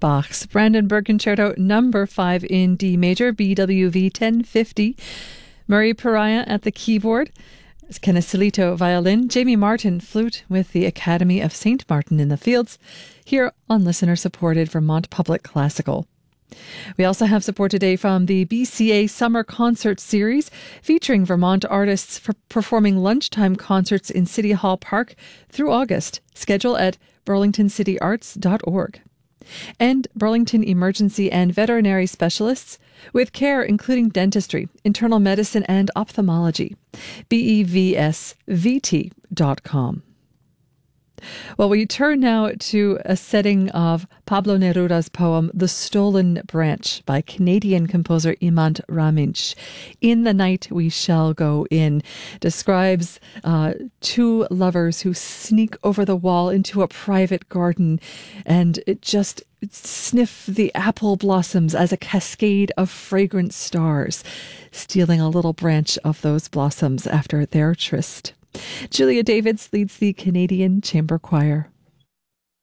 Bach's Brandenburg Concerto number 5 in D major, BWV 1050. Murray Pariah at the keyboard. Kenneth Silito, violin. Jamie Martin, flute with the Academy of St. Martin in the Fields. Here on listener-supported Vermont Public Classical. We also have support today from the BCA Summer Concert Series, featuring Vermont artists performing lunchtime concerts in City Hall Park through August. Schedule at burlingtoncityarts.org. And Burlington Emergency and Veterinary Specialists, with care including dentistry, internal medicine, and ophthalmology. BEVSVT.com. Well, we turn now to a setting of Pablo Neruda's poem, The Stolen Branch, by Canadian composer Imant Raminch. In the Night We Shall Go In describes two lovers who sneak over the wall into a private garden and just sniff the apple blossoms as a cascade of fragrant stars, stealing a little branch of those blossoms after their tryst. Julia Davids leads the Canadian Chamber Choir.